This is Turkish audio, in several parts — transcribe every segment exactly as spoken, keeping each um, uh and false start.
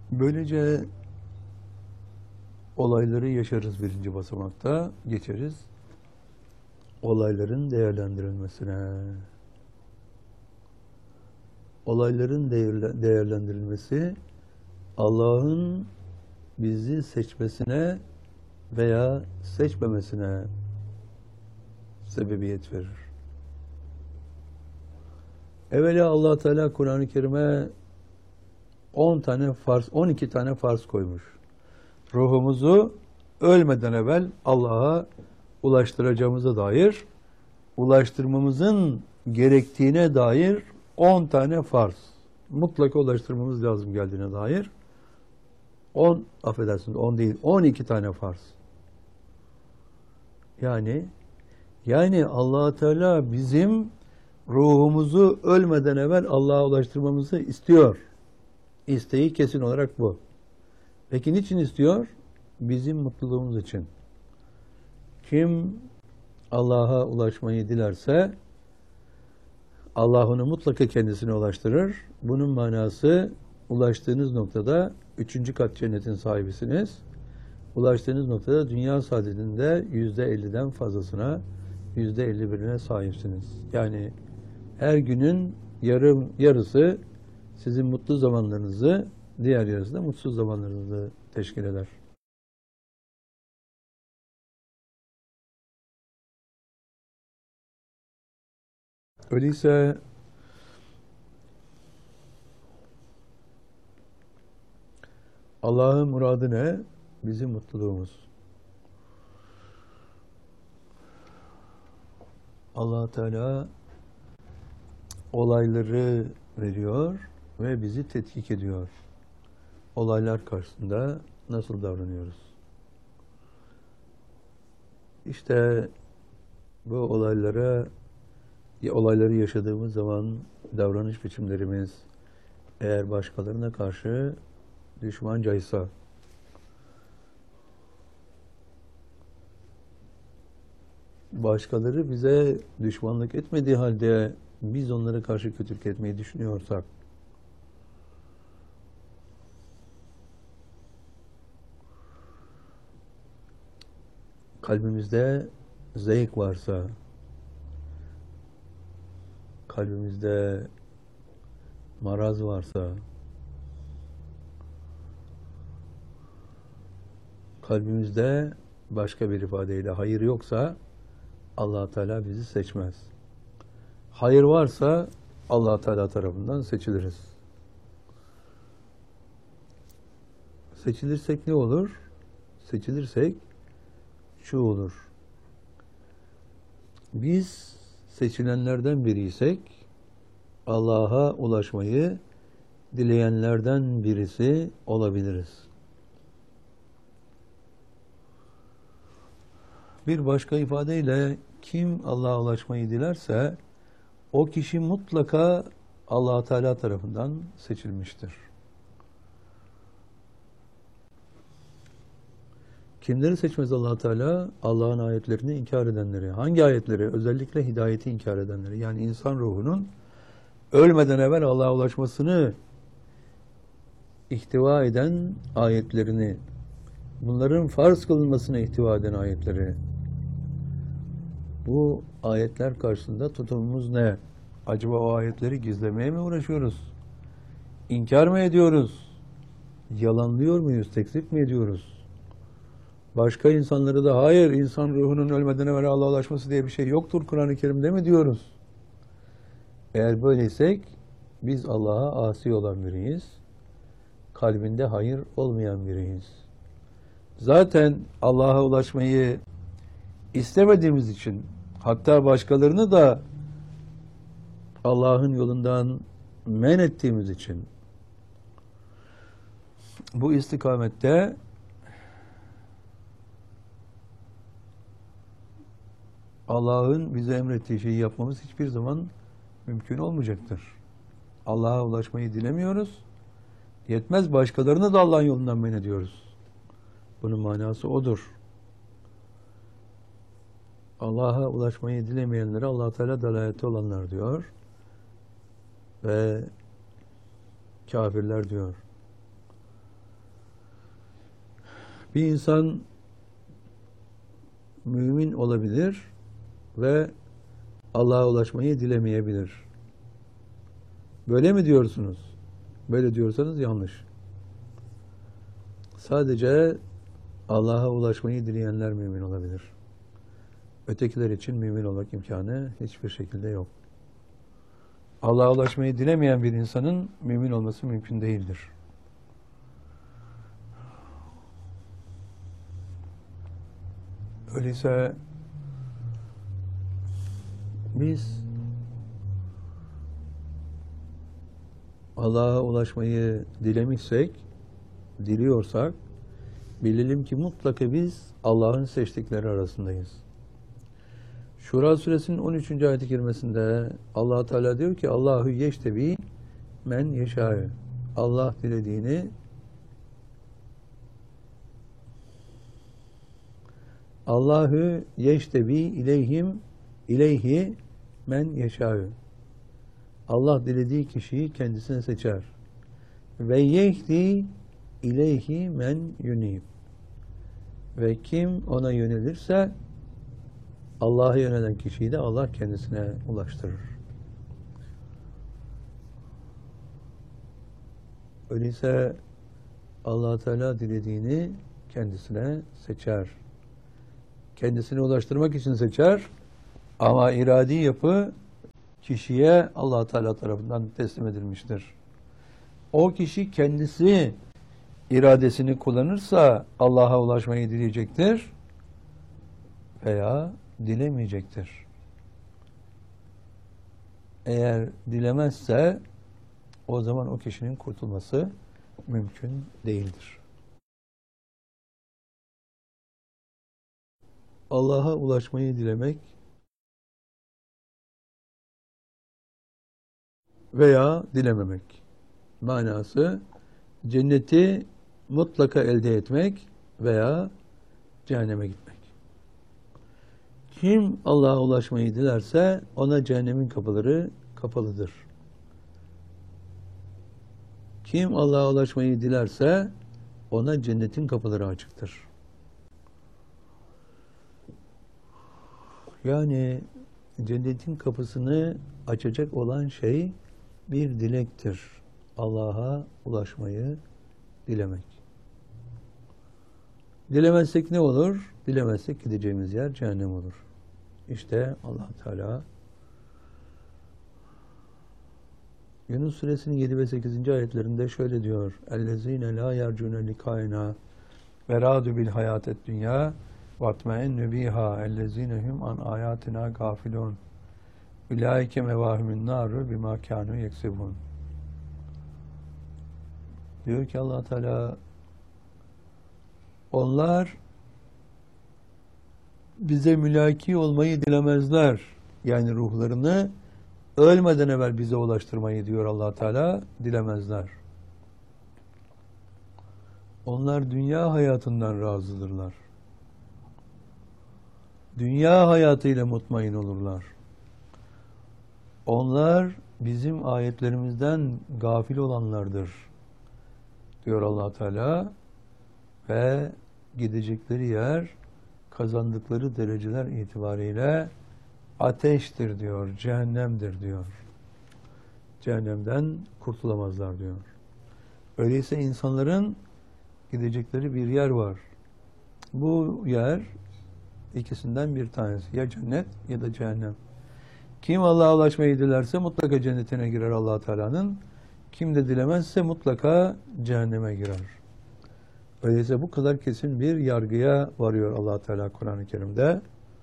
Böylece olayları yaşarız birinci basamakta. Geçeriz olayların değerlendirilmesine. Olayların değerle- değerlendirilmesi Allah'ın bizi seçmesine veya seçmemesine sebebiyet verir. Evvela Allah Teala Kur'an-ı Kerim'e on tane farz, on iki tane farz koymuş. Ruhumuzu ölmeden evvel Allah'a ulaştıracağımıza dair, ulaştırmamızın gerektiğine dair on tane farz. Mutlaka ulaştırmamız lazım geldiğine dair on, affedersiniz on değil, on iki tane farz. Yani yani Allah Teala bizim ruhumuzu ölmeden evvel Allah'a ulaştırmamızı istiyor. İsteği kesin olarak bu. Peki niçin istiyor? Bizim mutluluğumuz için. Kim Allah'a ulaşmayı dilerse Allah onu mutlaka kendisine ulaştırır. Bunun manası ulaştığınız noktada üçüncü kat cennetin sahibisiniz. Ulaştığınız noktada dünya saadetinde yüzde elliden fazlasına, yüzde elli birine sahipsiniz. Yani her günün yarım yarısı sizin mutlu zamanlarınızı, diğer yarısı da mutsuz zamanlarınızı teşkil eder. Öyleyse Allah'ın muradı ne? Bizim mutluluğumuz. Allah Teala olayları veriyor ve bizi tetkik ediyor. Olaylar karşısında nasıl davranıyoruz? İşte bu olaylara, olayları yaşadığımız zaman davranış biçimlerimiz eğer başkalarına karşı düşmancaysa, başkaları bize düşmanlık etmediği halde biz onlara karşı kötülük etmeyi düşünüyorsak, kalbimizde zevk varsa, kalbimizde maraz varsa, kalbimizde başka bir ifadeyle hayır yoksa Allah Teala bizi seçmez. Hayır varsa Allah Teala tarafından seçiliriz. Seçilirsek ne olur? Seçilirsek şu olur. Biz seçilenlerden biriysek Allah'a ulaşmayı dileyenlerden birisi olabiliriz. Bir başka ifadeyle kim Allah'a ulaşmayı dilerse o kişi mutlaka Allah Teala tarafından seçilmiştir. Kimleri seçmez Allah Teala? Allah'ın ayetlerini inkar edenleri. Hangi ayetleri? Özellikle hidayeti inkar edenleri. Yani insan ruhunun ölmeden evvel Allah'a ulaşmasını ihtiva eden ayetlerini, bunların farz kılınmasına ihtiva eden ayetleri. Bu ayetler karşısında tutumumuz ne? Acaba o ayetleri gizlemeye mi uğraşıyoruz? İnkar mı ediyoruz? Yalanlıyor muyuz? Tekzip mi ediyoruz? Başka insanları da hayır, insan ruhunun ölmeden evvel Allah'a ulaşması diye bir şey yoktur Kur'an-ı Kerim'de mi diyoruz? Eğer böyleysek biz Allah'a asi olan biriyiz. Kalbinde hayır olmayan biriyiz. Zaten Allah'a ulaşmayı istemediğimiz için, hatta başkalarını da Allah'ın yolundan men ettiğimiz için bu istikamette Allah'ın bize emrettiği şeyi yapmamız hiçbir zaman mümkün olmayacaktır. Allah'a ulaşmayı dilemiyoruz. Yetmez, başkalarını da Allah'ın yolundan men ediyoruz. Bunun manası odur. Allah'a ulaşmayı dilemeyenlere Allah Teala dalalette olanlar diyor ve kafirler diyor. Bir insan mümin olabilir ve Allah'a ulaşmayı dilemeyebilir. Böyle mi diyorsunuz? Böyle diyorsanız yanlış. Sadece Allah'a ulaşmayı dileyenler mümin olabilir. Ötekiler için mümin olmak imkanı hiçbir şekilde yok. Allah'a ulaşmayı dilemeyen bir insanın mümin olması mümkün değildir. Öyleyse biz Allah'a ulaşmayı dilemişsek, diliyorsak, bilelim ki mutlaka biz Allah'ın seçtikleri arasındayız. Şura suresinin on üçüncü ayet-i kerimesinde Allah Teala diyor ki Allahu yeştebi men yeşâ'ü. Allah dilediğini Allahu yeştebi ileyhim ileyhi men yeşâ'ü. Allah dilediği kişiyi kendisine seçer. Ve yehdi ileyhi men yunib. Ve kim ona yönelirse Allah'a yönelen kişiyi de Allah kendisine ulaştırır. Öyleyse Allah Teala dilediğini kendisine seçer. Kendisine ulaştırmak için seçer ama iradi yapı kişiye Allah Teala tarafından teslim edilmiştir. O kişi kendisi iradesini kullanırsa Allah'a ulaşmayı dileyecektir veya dilemeyecektir. Eğer dilemezse o zaman o kişinin kurtulması mümkün değildir. Allah'a ulaşmayı dilemek veya dilememek manası cenneti mutlaka elde etmek veya cehenneme gitmek. Kim Allah'a ulaşmayı dilerse ona cehennemin kapıları kapalıdır. Kim Allah'a ulaşmayı dilerse ona cennetin kapıları açıktır. Yani cennetin kapısını açacak olan şey bir dilektir. Allah'a ulaşmayı dilemek. Dilemezsek ne olur? Dilemezsek gideceğimiz yer cehennem olur. İşte Allah Teala Yunus suresinin yedi ve sekizinci ayetlerinde şöyle diyor. اَلَّذ۪ينَ لَا يَرْجُونَ لِقَائِنَا وَرَادُ بِالْحَيَاةِ الدُّنْيَا وَاتْمَئِنُّ بِيهَا اَلَّذ۪ينَ هُمْ عَنْ آيَاتِنَا غَافِلُونَ اُلَٰئِكَ مَوَاهُمُ النَّارُ بِمَا كَانُوا يَكْسِبُونَ. Diyor ki Allah Teala onlar bize mülaki olmayı dilemezler. Yani ruhlarını ölmeden evvel bize ulaştırmayı diyor Allah Teala dilemezler. Onlar dünya hayatından razıdırlar. Dünya hayatıyla mutmain olurlar. Onlar bizim ayetlerimizden gafil olanlardır diyor Allah Teala ve gidecekleri yer kazandıkları dereceler itibariyle ateştir diyor, cehennemdir diyor. Cehennemden kurtulamazlar diyor. Öyleyse insanların gidecekleri bir yer var. Bu yer ikisinden bir tanesi. Ya cennet ya da cehennem. Kim Allah'a ulaşmayı dilerse mutlaka cennetine girer Allah Teala'nın. Kim de dilemezse mutlaka cehenneme girer. Öyleyse bu kadar kesin bir yargıya varıyor Allah Teala Kur'an-ı Kerim'de.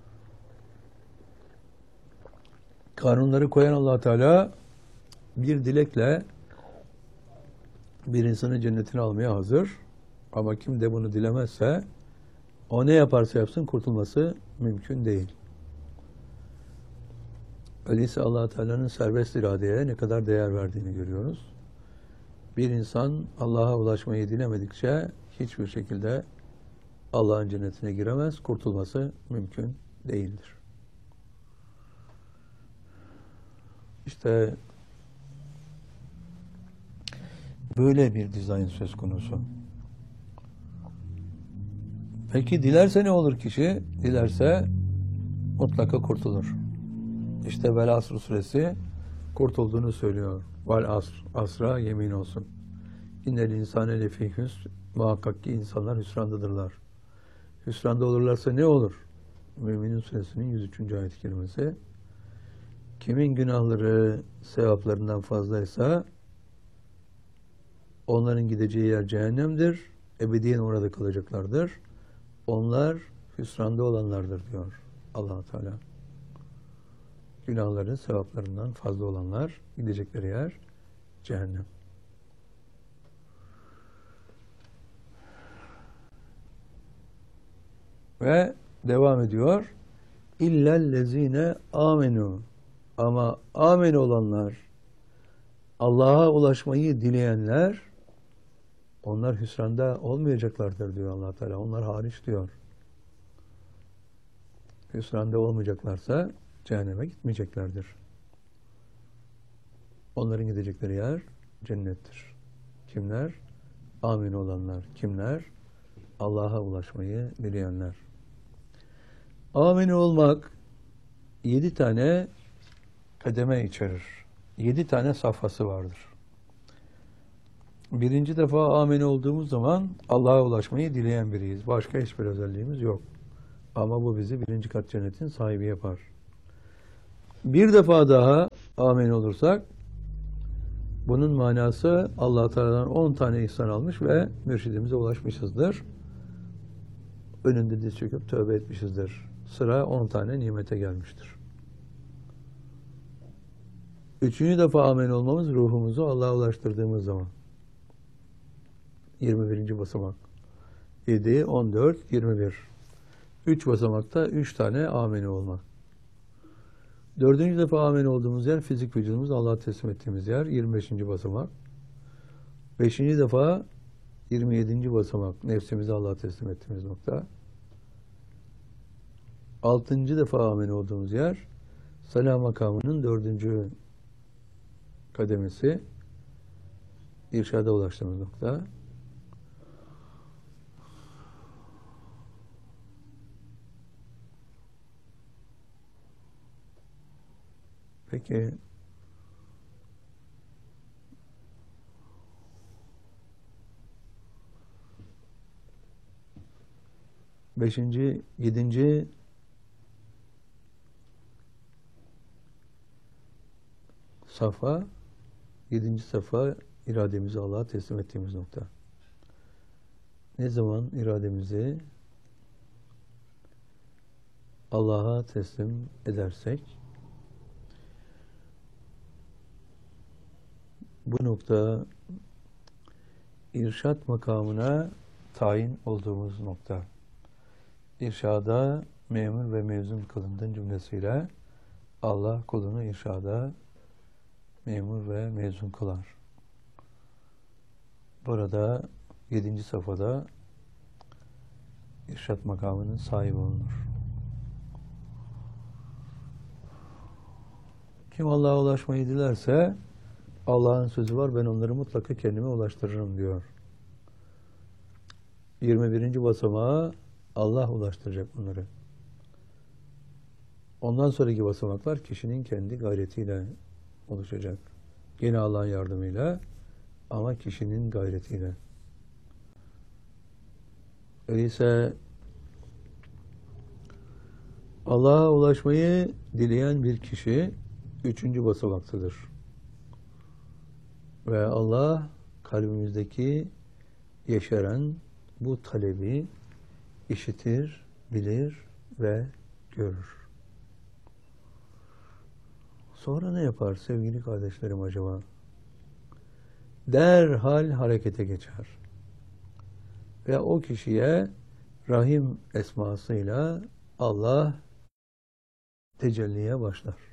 Kanunları koyan Allah Teala bir dilekle bir insanı cennetine almaya hazır. Ama kim de bunu dilemezse o ne yaparsa yapsın kurtulması mümkün değil. Öyleyse Allah Teala'nın serbest iradeye ne kadar değer verdiğini görüyoruz. Bir insan Allah'a ulaşmayı dilemedikçe hiçbir şekilde Allah'ın cennetine giremez, kurtulması mümkün değildir. İşte böyle bir dizayn söz konusu. Peki dilerse ne olur kişi? Dilerse mutlaka kurtulur. İşte Vel Asr suresi kurtulduğunu söylüyor. Vel Asr, asra yemin olsun. İnnel insane lefî hüsn. Muhakkak ki insanlar hüsrandadırlar. Hüsranda olurlarsa ne olur? Mü'minin suresinin yüz üçüncü ayet-i kerimesi. Kimin günahları sevaplarından fazlaysa onların gideceği yer cehennemdir. Ebediyen orada kalacaklardır. Onlar hüsranda olanlardır diyor Allah Teala. Günahları sevaplarından fazla olanlar gidecekleri yer cehennem. Ve devam ediyor. İllellezine amenu. Ama amin olanlar, Allah'a ulaşmayı dileyenler, onlar hüsranda olmayacaklardır diyor Allah Teala. Onlar hariç diyor. Hüsranda olmayacaklarsa cehenneme gitmeyeceklerdir. Onların gidecekleri yer cennettir. Kimler? Amin olanlar. Kimler? Allah'a ulaşmayı dileyenler. Amin olmak yedi tane kademe içerir. Yedi tane safhası vardır. Birinci defa amin olduğumuz zaman Allah'a ulaşmayı dileyen biriyiz. Başka hiçbir özelliğimiz yok. Ama bu bizi birinci kat cennetin sahibi yapar. Bir defa daha amin olursak bunun manası Allah Teala'dan on tane ihsan almış ve mürşidimize ulaşmışızdır. Önünde diz çöküp tövbe etmişizdir. Sıra on tane nimete gelmiştir. Üçüncü defa amin olmamız ruhumuzu Allah'a ulaştırdığımız zaman. yirmi birinci basamak. yedi, on dört, yirmi bir. Üç basamakta üç tane amin olmak. Dördüncü defa amin olduğumuz yer fizik vücudumuz Allah'a teslim ettiğimiz yer. yirmi beşinci basamak. Beşinci defa yirmi yedinci basamak. Nefsimizi Allah'a teslim ettiğimiz nokta. Altıncı defa amin olduğumuz yer salam makamının dördüncü kademesi. İrşada ulaştığımız nokta. Peki beşinci, yedinci safa, yedinci safa irademizi Allah'a teslim ettiğimiz nokta. Ne zaman irademizi Allah'a teslim edersek bu nokta irşat makamına tayin olduğumuz nokta. İrşada memur ve mezun kılındığın cümlesiyle Allah kulunu irşada memur ve mezun kılar. Burada yedinci safhada irşat makamının sahibi olunur. Kim Allah'a ulaşmayı dilerse Allah'ın sözü var, ben onları mutlaka kendime ulaştırırım diyor. yirmi birinci basamağa Allah ulaştıracak bunları. Ondan sonraki basamaklar kişinin kendi gayretiyle oluşacak. Yine Allah'ın yardımıyla ama kişinin gayretiyle. Öyleyse Allah'a ulaşmayı dileyen bir kişi üçüncü basamaktadır. Ve Allah kalbimizdeki yeşeren bu talebi işitir, bilir ve görür. Sonra ne yapar sevgili kardeşlerim acaba? Derhal harekete geçer. Ve o kişiye Rahim esmasıyla Allah tecelliye başlar.